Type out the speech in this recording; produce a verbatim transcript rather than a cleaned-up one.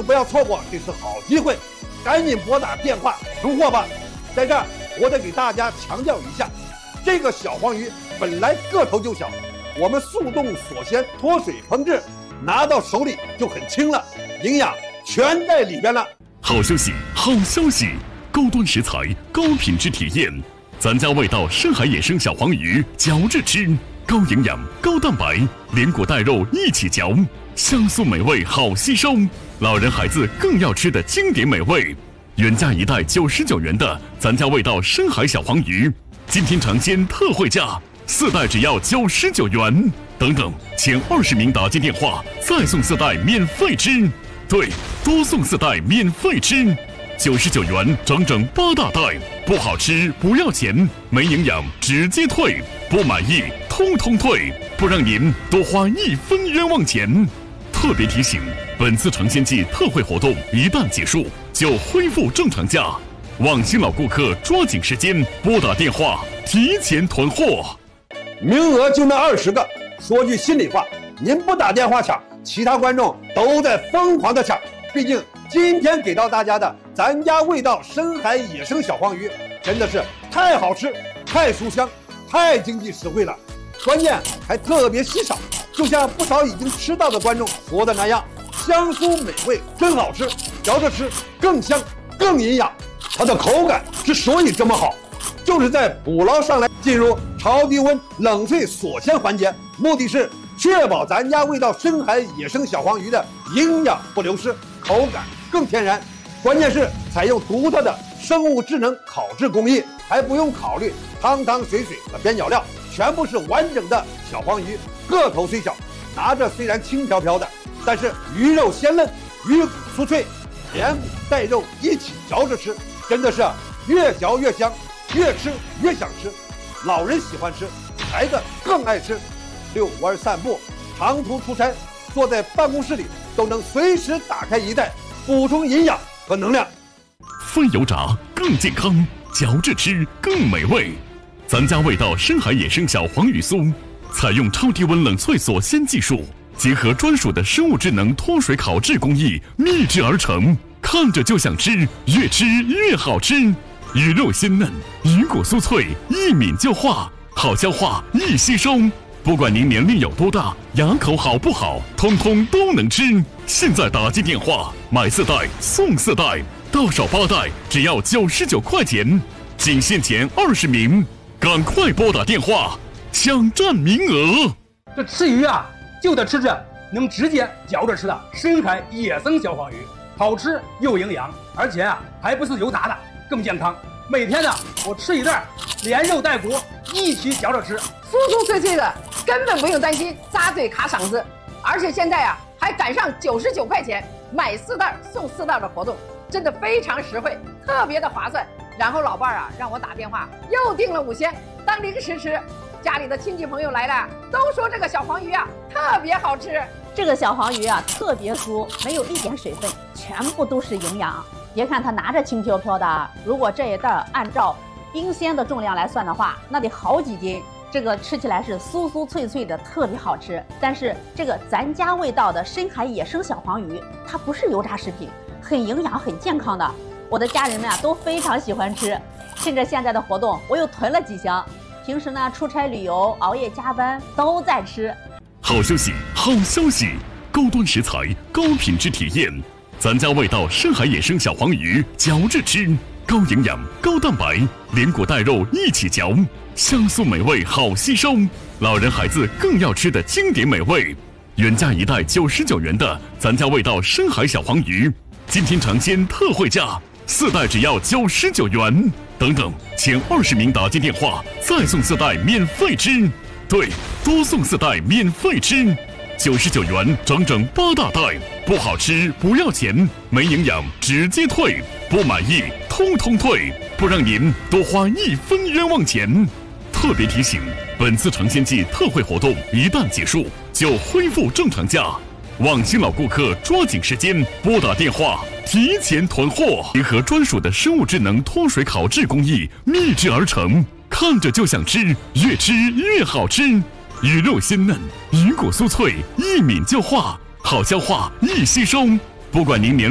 定不要错过这次好机会，赶紧拨打电话囤货吧。在这儿，我得给大家强调一下，这个小黄鱼本来个头就小，我们速冻锁鲜脱水烹制，拿到手里就很轻了，营养全在里边了。 好消息，好消息！高端食材，高品质体验，咱家味道深海野生小黄鱼，嚼着吃，高营养、高蛋白，连骨带肉一起嚼，香酥美味，好吸收。老人孩子更要吃的经典美味。原价一袋九十九元的咱家味道深海小黄鱼，今天尝鲜特惠价，四袋只要九十九元。等等，前二十名打进电话，再送四袋免费吃。对，多送四袋免费吃。九十九元整整八大袋，不好吃不要钱，没营养直接退，不满意通通退，不让您多花一分冤枉钱。特别提醒，本次尝鲜季特惠活动一旦结束，就恢复正常价，望新老顾客抓紧时间拨打电话提前囤货。 名额就那二十个，说句心里话，您不打电话抢，其他观众都在疯狂的抢。毕竟今天给到大家的咱家味道深海野生小黄鱼，真的是太好吃、太书香、太经济实惠了，关键还特别稀少。就像不少已经吃到的观众说的那样，香酥美味，真好吃，嚼着吃更香更营养。它的口感之所以这么好，就是在捕捞上来进入超低温冷萃锁鲜环节，目的是确保咱家味道深海野生小黄鱼的营养不流失，口感更天然。关键是采用独特的生物智能烤制工艺，还不用考虑汤汤水水和边角料，全部是完整的小黄鱼，个头虽小，拿着虽然轻飘飘的，但是鱼肉鲜嫩，鱼骨酥脆，连骨带肉一起嚼着吃，真的是越嚼越香，越吃越想吃。老人喜欢吃，孩子更爱吃。遛弯散步，长途出差，坐在办公室里都能随时打开一袋，补充营养和能量。 非油炸更健康，嚼着吃更美味。咱家味道深海野生小黄鱼酥，采用超低温冷萃锁鲜技术，结合专属的生物智能脱水烤制工艺秘制而成，看着就想吃，越吃越好吃。鱼肉鲜嫩，鱼骨酥脆，一抿就化，好消化，易吸收。不管您年龄有多大，牙口好不好，通通都能吃。现在打进电话，买四袋送四袋，到手八袋只要九十九块钱，仅限前二十名，赶快拨打电话抢占名额。 这吃鱼啊，就得吃这能直接嚼着吃的深海野生小黄鱼，好吃又营养，而且啊还不是油炸的，更健康。每天呢，我吃一袋，连肉带骨一起嚼着吃， 酥酥脆脆的，根本不用担心扎嘴卡嗓子。而且现在啊，还赶上九十九块钱买四袋送四袋的活动，真的非常实惠，特别的划算。然后老伴儿啊，让我打电话又订了五鲜当零食吃。家里的亲戚朋友来了，都说这个小黄鱼啊特别好吃。 这个小黄鱼啊特别酥，没有一点水分，全部都是营养。别看它拿着轻飘飘的，如果这一袋按照冰鲜的重量来算的话，那得好几斤。这个吃起来是酥酥脆脆的，特别好吃。但是这个咱家味道的深海野生小黄鱼，它不是油炸食品，很营养很健康的。我的家人们啊都非常喜欢吃。趁着现在的活动，我又囤了几箱。平时呢出差旅游、熬夜加班都在吃。 好消息，好消息！高端食材，高品质体验，咱家味道深海野生小黄鱼，嚼着吃，高营养、高蛋白，连骨带肉一起嚼，香酥美味，好吸收。老人孩子更要吃的经典美味。原价一袋九十九元的咱家味道深海小黄鱼，今天尝鲜特惠价，四袋只要九十九元。等等，前二十名打进电话，再送四袋免费吃。对，多送四袋免费吃。九十九元整整八大袋，不好吃不要钱，没营养直接退，不满意通通退，不让您多花一分冤枉钱。特别提醒，本次尝鲜季特惠活动一旦结束，就恢复正常价，望新老顾客抓紧时间拨打电话提前囤货。结合专属的生物智能脱水烤制工艺秘制而成，看着就想吃，越吃越好吃。鱼肉鲜嫩，鱼骨酥脆，一抿就化，好消化，易吸收。不管您年